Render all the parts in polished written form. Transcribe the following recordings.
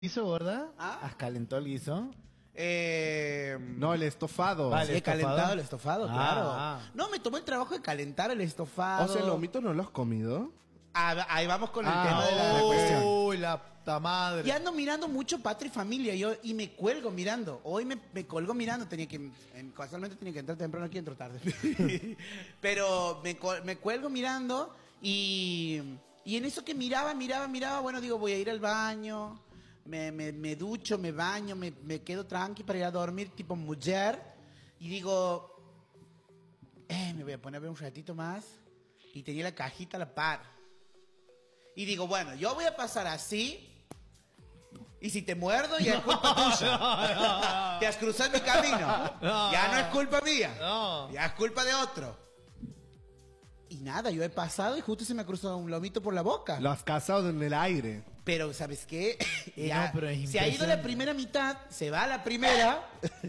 ¿Guiso, gorda? ¿Ah? ¿Has calentado el guiso? No, el estofado. Vale. Sí, he calentado el estofado, claro. Ah. No, me tomó el trabajo de calentar el estofado. O sea, ¿el lomito no lo has comido? Ah, ahí vamos con el Ah, tema de la cuestión. Uy, la puta madre. Y ando mirando mucho Patria y Familia y me cuelgo mirando. Hoy me colgo mirando. Casualmente tenía que entrar temprano, aquí entro tarde. Pero me cuelgo mirando y en eso que miraba, bueno, digo, voy a ir al baño, me ducho, me baño, me quedo tranqui para ir a dormir tipo mujer. Y digo, me voy a poner a ver un ratito más. Y tenía la cajita a la par. Y digo, bueno, yo voy a pasar así. Y si te muerdo, ya es culpa tuya. Te has cruzado mi camino. Ya no es culpa mía. Ya es culpa de otro. Y nada, yo he pasado y justo se me ha cruzado un lomito por la boca. Lo has cazado en el aire. Pero, ¿sabes qué? No, pero es se ha ido la impresionante. primera mitad, se va a la primera.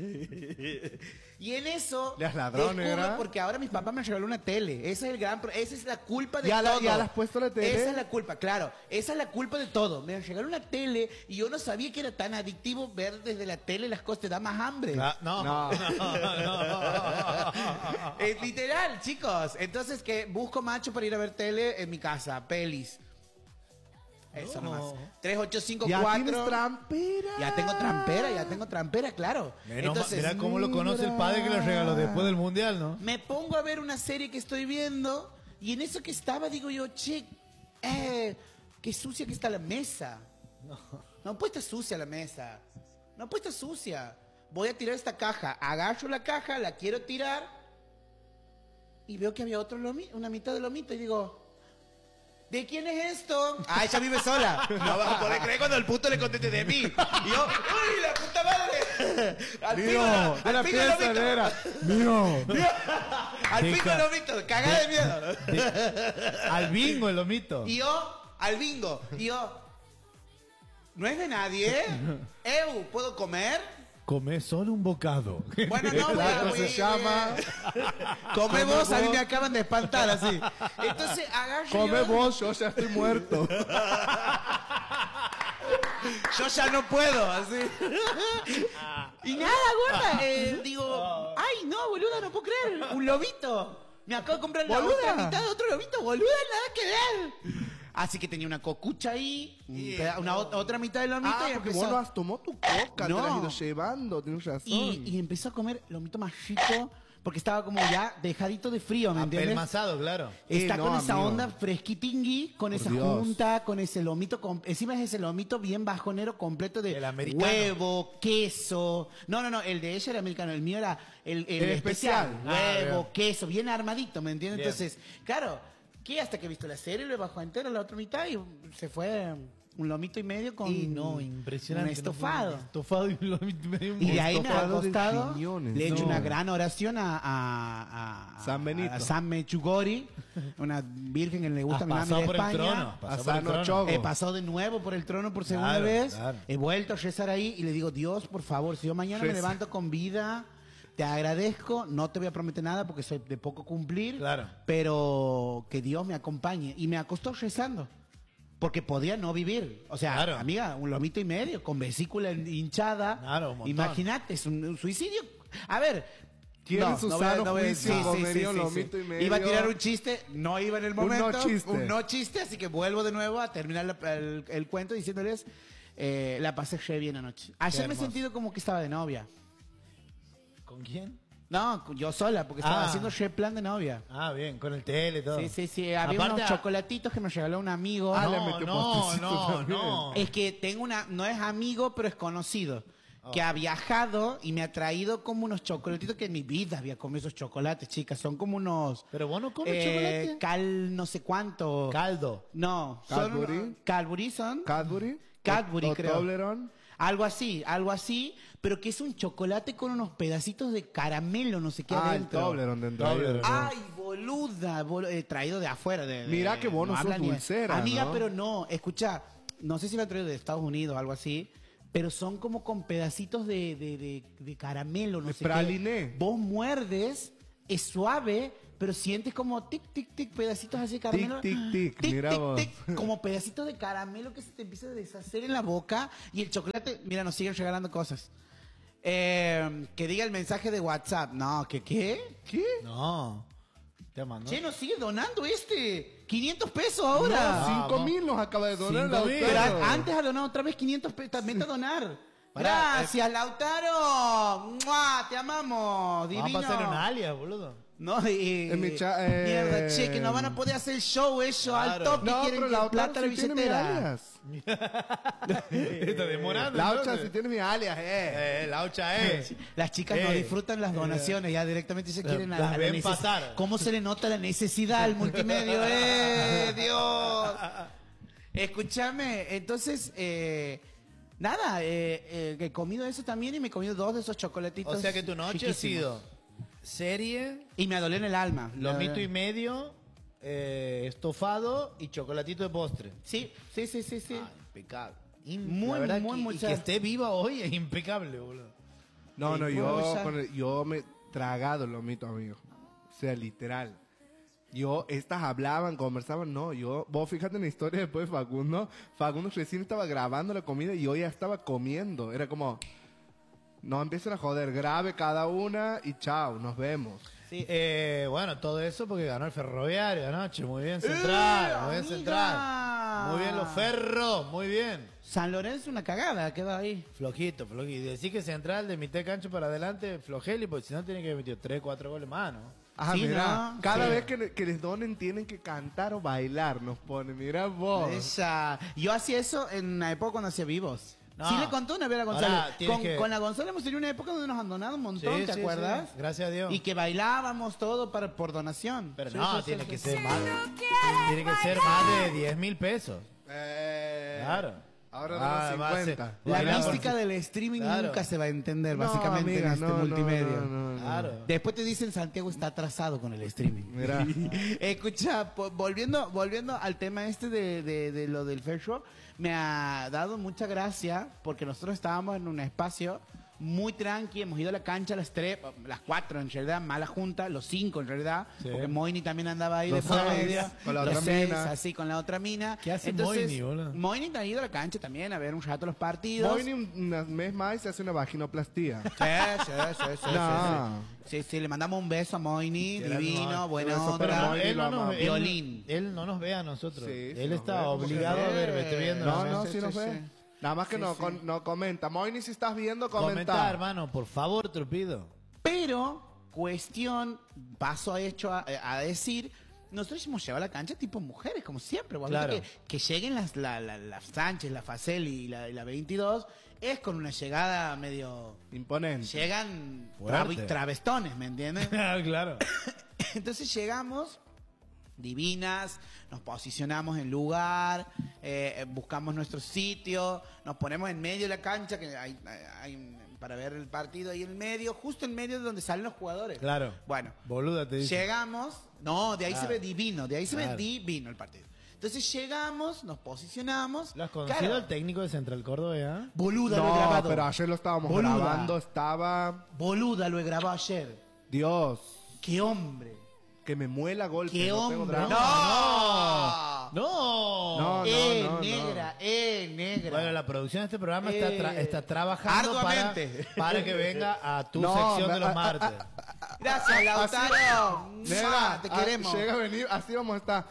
Y en eso. Le has ladrón, descubro, ¿era? porque ahora mis papás me regaló una tele. Ese es el esa es la culpa de ¿Ya todo. le has puesto la tele? Esa es la culpa, claro. Esa es la culpa de todo. Me regaló una tele y yo no sabía que era tan adictivo ver desde la tele las cosas. Te da más hambre. No. Es literal, chicos. Entonces, que busco macho para ir a ver tele en mi casa, pelis. Eso No. nomás. ¿Ya 3854. tienes trampera? Ya tengo trampera, claro. Entonces, Entonces, mira cómo lo conoce el padre que lo regaló después del mundial, ¿no? me pongo a ver una serie que estoy viendo y en eso que estaba digo yo, che, qué sucia que está la mesa. No puede estar sucia la mesa. No puede estar sucia. Voy a tirar esta caja. Agarro la caja, la quiero tirar y veo que había otro lomito, una mitad de lomito y digo, ¿de quién es esto? Ah, ella vive sola. No vas a poder creer cuando el puto le conteste de mí. Y yo, ¡uy, la puta madre! Al Mío, pico lomito. Mío. Al pico Deja- lomito, cagada de miedo. Al bingo el lomito. Y yo, al bingo. Y yo, ¿no es de nadie? ¿Puedo comer? Come solo un bocado. Bueno, no, ¿Cómo se llama? Come vos, a mí me acaban de espantar así. Entonces agarro Come yo, vos, yo ya estoy muerto. yo ya no puedo, así. Y nada, gorda, digo, ay, no, boluda, no puedo creer, un lomito. Me acabo de comprar la Boluda. otra mitad de otro lomito, boluda, nada que ver. Así que tenía una cocucha ahí, otra mitad de lomito Ah, y porque empezó. vos no has tomado tu coca, No. te la has ido llevando, tienes razón. Y empezó a comer lomito más rico porque estaba como ya dejadito de frío, ¿me entiendes? Apelmazado, claro. Está no, con esa amigo. onda fresquitingui, con esa Dios. junta, con ese lomito, encima es ese lomito bien bajonero completo de El americano. huevo, queso. No, el de ella era americano, el mío era el especial. Huevo, Ah, queso, bien armadito, ¿me entiendes? Bien. Entonces, claro, que hasta que he visto la serie lo bajó entero la otra mitad y se fue un lomito y medio con Y no, impresionante. un estofado. Un estofado y un lomito medio. Y de ahí me ha estofado de acostado, riñones. le he hecho No. una gran oración a San Benito. a San Mechugori, una virgen que le gusta Has mi mami pasado de por el España. trono. pasado por el Asano trono. Chogo. He pasado de nuevo por el trono por segunda Claro, vez. claro. He vuelto a rezar ahí y le digo, Dios, por favor, si yo mañana me Reza. levanto con vida, te agradezco, no te voy a prometer nada porque soy de poco cumplir, Claro. pero que Dios me acompañe. Y me acostó rezando. Porque podía no vivir. O sea, Claro. amiga, un lomito y medio, con vesícula hinchada. Claro, un montón. Imagínate, es un suicidio. A ver. ¿Quién en su sano juicio comería un lomito y medio? Iba a tirar un chiste, no iba en el Un momento. no chiste. Un no chiste, así que vuelvo de nuevo a terminar el cuento diciéndoles, la pasé re bien anoche. Ayer me he hermoso. sentido como que estaba de novia. ¿Con quién? No, yo sola, porque estaba Ah. haciendo re plan de novia. Ah, bien, con el tele y todo. Sí. Había Aparte, unos chocolatitos que me regaló un amigo. Ah, le No, metió no, postecito no, también. no. Es que tengo no es amigo, pero es conocido. Que ha viajado y me ha traído como unos chocolatitos que en mi vida había comido esos chocolates, chicas. Son como unos. Pero vos no comes chocolate. Cal no sé cuánto. Caldo. No. Cadbury. Son, Cadbury son. Cadbury. Cadbury, O creo. Toblerone. Algo así, pero que es un chocolate con unos pedacitos de caramelo, no sé qué Ah, el adentro. Toblerone dentro. Toblerone. Ay, boluda, traído de afuera. Mira que vos no sos habla ni- dulcera, Amiga, ¿no? pero no, escucha, no sé si lo han traído de Estados Unidos o algo así, pero son como con pedacitos de caramelo, no De sé praliné. qué. Vos muerdes, es suave, pero sientes como tic, tic, tic, pedacitos así de caramelo. Tic, tic, tic, mira vos. como pedacitos de caramelo que se te empieza a deshacer en la boca y el chocolate, mira, nos siguen regalando cosas. Que diga el mensaje de WhatsApp. No, ¿qué? ¿Qué? No. Te mando. Che, nos sigue donando 500 pesos ahora. No, 5.000 nos acaba de donar. 5.000. Pero Lautaro. antes ha donado otra vez 500 pesos. También a donar. Gracias, Lautaro. ¡Mua! Te amamos. Divino. Vamos a hacer un alias, boludo. No, En mi mierda, che, que no van a poder hacer el show ellos al Claro. top. No, quieren pero que Lautaro plata la sí tiene mi billetera. alias. Está demorando. Laucha sí tiene mi alias, Laucha, Las chicas no disfrutan las donaciones, ya directamente se quieren las ven neces- pasar. ¿Cómo se le nota la necesidad al multimedio? Dios! Escúchame, entonces, nada, he comido eso también y me he comido 2 de esos chocolatitos. O sea que tu noche ha riquísimos. sido serie, Y me adolé en el alma. lomito y medio, estofado y chocolatito de postre. Sí. Ah, impecable. Muy, La verdad muy, que, muy y que sad. esté viva hoy es impecable, boludo. No, Sí, yo, yo me he tragado el lomito, amigo. O sea, literal. Estas hablaban, conversaban, no, vos fíjate en la historia después de Facundo. Facundo recién estaba grabando la comida y yo ya estaba comiendo. Era como, no empiezan a joder, grabe cada una y chao, nos vemos. Sí, bueno, todo eso porque ganó el Ferroviario anoche. Muy bien, Central. Muy bien, amiga! Central. Muy bien, los Ferros. Muy bien. San Lorenzo una cagada, quedó ahí. Flojito. Y decir que Central de mitad de cancha para adelante, flojeli, porque si no tiene que haber metido 3, 4 goles más, ¿no? Ah, Sí, mira, ¿no? cada Sí. vez que les donen tienen que cantar o bailar, nos pone, mira vos. Yo hacía eso en una época cuando hacía vivos. No. Sí le contó una vez a Gonzalo. Ahora, tienes que- Con la Gonzalo hemos tenido una época donde nos han donado un montón, Sí, ¿te sí, acuerdas? sí. Gracias a Dios. Y que bailábamos todo por donación. Pero Sí, no, sí, tiene sí, que sí. ser más. Tiene que ser más de 10.000 pesos. Claro. Ahora Ah, damos además, 50. La Bailamos. mística del streaming Claro. nunca se va a entender, No, básicamente, amiga, en este no, multimedia. no. Claro. Después te dicen Santiago está atrasado con el streaming. Mira. Escucha, volviendo al tema este de lo del Fair Show, me ha dado mucha gracia porque nosotros estábamos en un espacio muy tranqui, hemos ido a la cancha las 4 en realidad, mala junta, los 5 en realidad, Sí. porque Moini también andaba ahí Los de por seis, medio, con la los otra 6, mina. así con la otra mina. ¿Qué hace Entonces, Moini, boludo? Moini ha ido a la cancha también a ver un rato los partidos. Hoy un mes más y se hace una vaginoplastía. Sí, No. sí, le mandamos un beso a Moini, Era divino, hermoso. buena Beso Pero para onda. Moini. él no, lo nos, Violín. él no nos ve a nosotros. Sí, sí él nos está ve, ¿cómo obligado que a no? ver, me estoy viendo. No, sí, sí nos sí, ve. sí. Nada más que Sí, no, sí. no comenta. Moini, si estás viendo, Comenta, comenta. hermano, por favor, te lo pido. Pero, paso a decir, nosotros hemos llevado a la cancha tipo mujeres, como siempre. Vos Claro. viste que lleguen las Sánchez, la Facel y la 22, es con una llegada medio... Imponente. Llegan Fuerte. travestones, ¿me entiendes? Claro. Entonces llegamos divinas, nos posicionamos en lugar, buscamos nuestro sitio, nos ponemos en medio de la cancha, que para ver el partido ahí en medio, justo en medio de donde salen los jugadores. Claro. Bueno, Boluda te dice. llegamos, no, de ahí Claro. se ve divino, de ahí se ve Claro. divino el partido. Entonces llegamos, nos posicionamos. ¿Lo has conocido Claro, al técnico de Central Córdoba ya? Boluda lo he No, grabado. pero ayer lo estábamos Boluda. grabando, estaba... Boluda lo he grabado ayer. Dios, ¡Qué hombre! que me muela golpe. ¡Qué no tengo hombre! drama. ¡No! ¡No! No. Negra, negra. Bueno, la producción de este programa Eh, está trabajando arduamente. para que venga a tu No, sección de los martes. Gracias, Lautaro. Negra, ¡Mua! Te queremos. Llega a venir, así vamos a estar.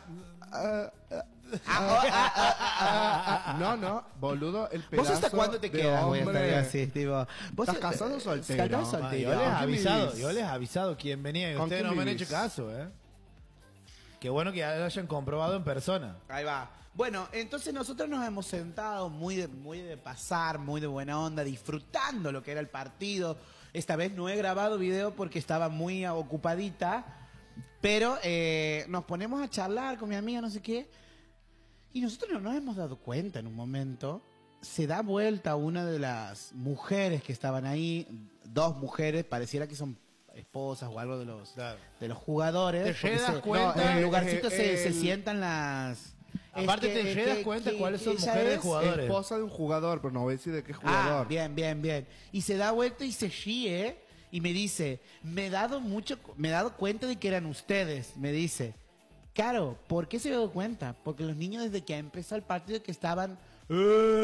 No, boludo, el pedazo ¿Vos hasta cuándo te de quedas, güey? hombre. Así, tipo, ¿vos ¿Estás casado o soltero? ¿Estás Ah, soltero? yo les he avisado quién venía y ¿Con ustedes quién no me han vivís? hecho caso, ¿eh? Qué bueno que ya lo hayan comprobado en persona. Ahí va. Bueno, entonces nosotros nos hemos sentado muy de pasar, muy de buena onda, disfrutando lo que era el partido. Esta vez no he grabado video porque estaba muy ocupadita, pero nos ponemos a charlar con mi amiga, no sé qué, y nosotros no nos hemos dado cuenta en un momento. Se da vuelta una de las mujeres que estaban ahí, 2 mujeres, pareciera que son esposas o algo de los jugadores. ¿Te porque das se- cuenta? en el lugarcito se el- sientan las... Aparte te das cuenta cuáles son mujeres de jugadores. Esposa de un jugador, pero no voy a decir de qué Ah, jugador. bien. Y se da vuelta y se ríe y me dice, me he dado cuenta de que eran ustedes, me dice. Claro, ¿por qué se dio cuenta? Porque los niños desde que empezó el partido que estaban...